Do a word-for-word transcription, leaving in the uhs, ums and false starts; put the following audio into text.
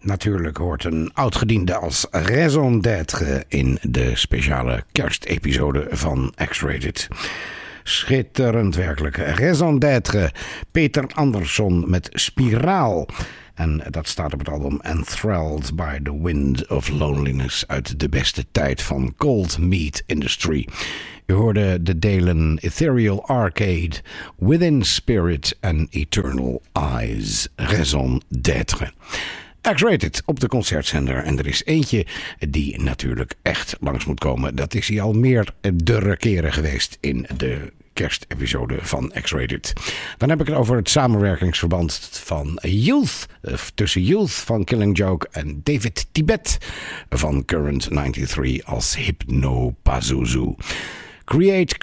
Natuurlijk hoort een oudgediende als raison d'être in de speciale kerstepisode van X-Rated. Schitterend werkelijk. Raison d'être. Peter Andersson met Spiraal. En dat staat op het album Enthralled by the Wind of Loneliness uit de beste tijd van Cold Meat Industry. U hoorde de delen Ethereal Arcade, Within Spirit en Eternal Eyes. Raison d'être. X-Rated op de concertzender. En er is eentje die natuurlijk echt langs moet komen. Dat is hij al meerdere keren geweest in de kerstepisode van X-Rated. Dan heb ik het over het samenwerkingsverband van Youth. Tussen Youth van Killing Joke en David Tibet van Current drieënnegentig als Hypno Pazuzu. Create